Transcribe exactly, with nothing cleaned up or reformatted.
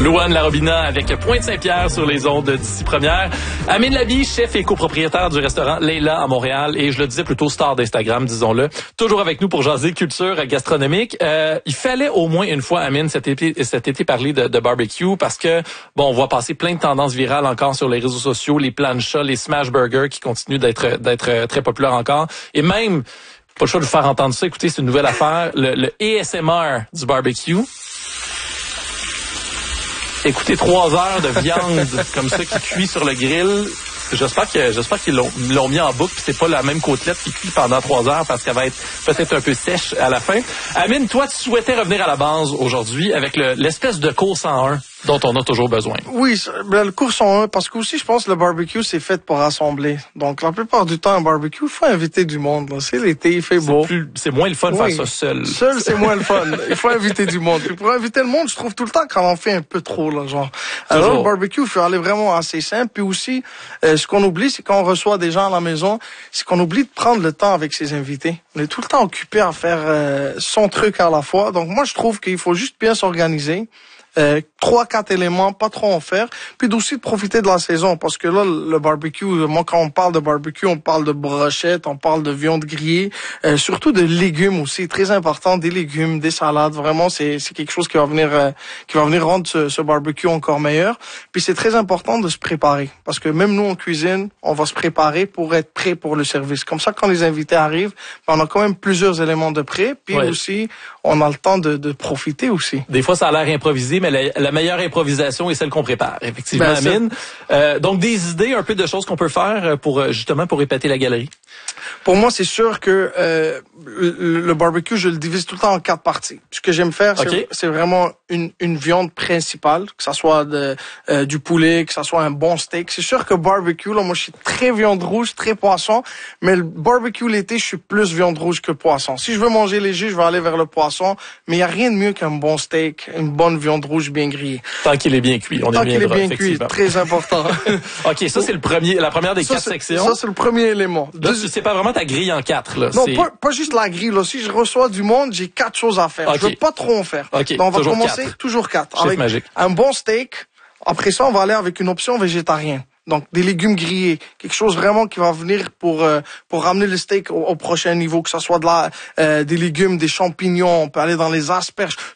Louane Larobina avec Pointe-Saint-Pierre sur les ondes d'ici première. Amine Labi, chef et copropriétaire du restaurant Leila à Montréal et je le disais plutôt star d'Instagram, disons-le. Toujours avec nous pour jaser culture gastronomique. Euh, il fallait au moins une fois, Amine, cet été, cet été parler de, de barbecue parce que, bon, on voit passer plein de tendances virales encore sur les réseaux sociaux, les planchas, les smash burgers qui continuent d'être, d'être très populaires encore. Et même, pas le choix de vous faire entendre ça, écoutez, c'est une nouvelle affaire, le, le A S M R du barbecue. Écoutez, trois heures de viande comme ça qui cuit sur le grill. J'espère que j'espère qu'ils l'ont, l'ont mis en boucle, puis c'est pas la même côtelette qui cuit pendant trois heures parce qu'elle va être peut-être un peu sèche à la fin. Amine, toi, tu souhaitais revenir à la base aujourd'hui avec le, l'espèce de cours cent un dont on a toujours besoin. Oui, ben, le cours cent un, parce que aussi, je pense que le barbecue, c'est fait pour rassembler. Donc, la plupart du temps, un barbecue, il faut inviter du monde. Là. C'est l'été, il fait beau. C'est, plus, c'est moins le fun de oui. faire ça seul. Seul, c'est moins le fun. Il faut inviter du monde. Puis pour inviter le monde, je trouve tout le temps qu'on en fait un peu trop, là, genre. Alors, toujours. Le barbecue, il faut aller vraiment assez simple. Puis aussi, euh, ce qu'on oublie, c'est quand on reçoit des gens à la maison, c'est qu'on oublie de prendre le temps avec ses invités. On est tout le temps occupé à faire euh, son truc à la fois. Donc, moi, je trouve qu'il faut juste bien s'organiser. Euh, trois, quatre éléments, pas trop en faire, puis aussi de profiter de la saison, parce que là, le barbecue, moi, quand on parle de barbecue, on parle de brochettes, on parle de viande grillée, euh, surtout de légumes aussi, très important, des légumes, des salades, vraiment, c'est, c'est quelque chose qui va venir, euh, qui va venir rendre ce, ce barbecue encore meilleur. Puis c'est très important de se préparer, parce que même nous, en cuisine, on va se préparer pour être prêt pour le service. Comme ça, quand les invités arrivent, ben, on a quand même plusieurs éléments de prêt, puis ouais. aussi, on a le temps de, de profiter aussi. Des fois, ça a l'air improvisé, mais la, la meilleure improvisation est celle qu'on prépare, effectivement, ben, Amine. Euh, donc, des idées, un peu de choses qu'on peut faire pour justement pour épater la galerie? Pour moi, c'est sûr que euh, le, le barbecue, je le divise tout le temps en quatre parties. Ce que j'aime faire, c'est, okay. c'est vraiment une, une viande principale, que ça soit de, euh, du poulet, que ça soit un bon steak. C'est sûr que barbecue, là, moi, je suis très viande rouge, très poisson, mais le barbecue l'été, je suis plus viande rouge que poisson. Si je veux manger léger, je vais aller vers le poisson, mais il y a rien de mieux qu'un bon steak, une bonne viande rouge bien grillée. Tant qu'il est bien cuit, on Tant y reviendra, qu'il est bien cuit, très important. OK, ça, c'est le premier, la première des ça, quatre c'est, sections. Ça, c'est le premier élément. Là, tu sais pas vraiment ta grille en quatre, là. Non, c'est... pas, pas juste la grille, là. Si je reçois du monde, j'ai quatre choses à faire. Okay. Je veux pas trop en faire. Okay. Donc, on va toujours commencer quatre. toujours quatre. Chef avec magique. Un bon steak. Après ça, on va aller avec une option végétarienne. Donc, des légumes grillés. Quelque chose vraiment qui va venir pour euh, pour ramener le steak au, au prochain niveau. Que ça soit de la, euh, des légumes, des champignons. On peut aller dans les asperges.